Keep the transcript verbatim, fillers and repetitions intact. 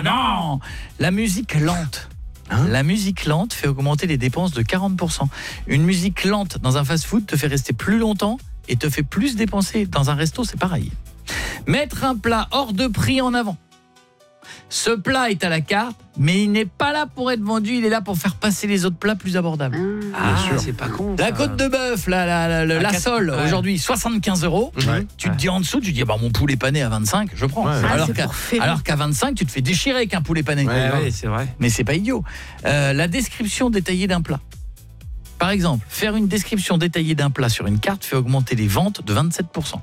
non. La musique lente. Hein La musique lente fait augmenter les dépenses de quarante pour cent. Une musique lente dans un fast-food te fait rester plus longtemps et te fait plus dépenser. Dans un resto, c'est pareil. Mettre un plat hors de prix en avant. Ce plat est à la carte, mais il n'est pas là pour être vendu, il est là pour faire passer les autres plats plus abordables. Ah, sûr. c'est pas con. La ça. côte de bœuf, la, la, la, la, À la quatre- sole, ouais. aujourd'hui, soixante-quinze euros. Ouais. Tu te dis en dessous, tu te dis, bah, mon poulet pané à vingt-cinq, je prends. Ouais. Ah, alors c'est qu'à pour faire. alors qu'à vingt-cinq, tu te fais déchirer avec un poulet pané. Ouais, ouais, c'est vrai. Mais c'est pas idiot. Euh, la description détaillée d'un plat. Par exemple, faire une description détaillée d'un plat sur une carte fait augmenter les ventes de vingt-sept pour cent.